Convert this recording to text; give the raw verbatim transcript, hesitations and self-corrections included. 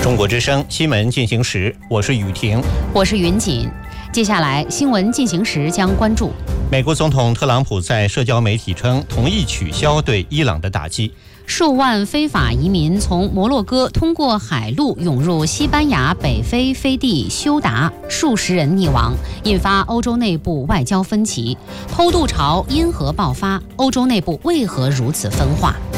中国之声新闻进行时，我是雨婷， 我是云锦。接下来新闻进行时将关注： 美国总统特朗普在社交媒体称同意取消对伊朗的打击； 数万非法移民从摩洛哥通过海路涌入西班牙北非飞地休达，数十人溺亡，引发欧洲内部外交分歧。偷渡潮因何爆发？欧洲内部为何如此分化？